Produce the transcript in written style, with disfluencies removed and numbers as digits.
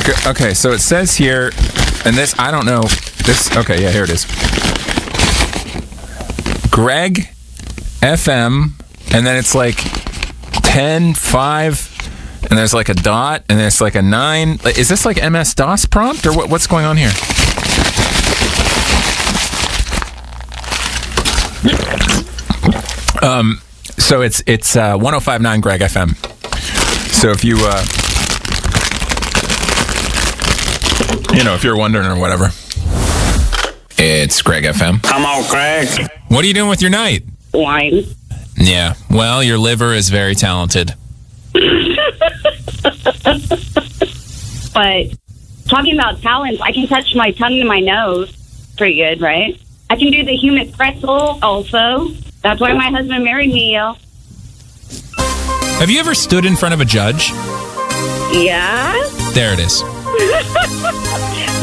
Okay, so it says here, and this, I don't know. This, okay, yeah, here it is. Greg FM, and then it's like 10, 5, and there's like a dot, and there's like a 9. Is this like MS-DOS prompt, or what's going on here? So it's 105.9 Greg FM. So if you if you're wondering or whatever, it's Greg FM. Come on, Greg. What are you doing with your night? Wine. Yeah. Well, your liver is very talented. But talking about talent, I can touch my tongue to my nose pretty good, right? I can do the human pretzel also. That's why my husband married me, yo. Have you ever stood in front of a judge? Yeah? There it is.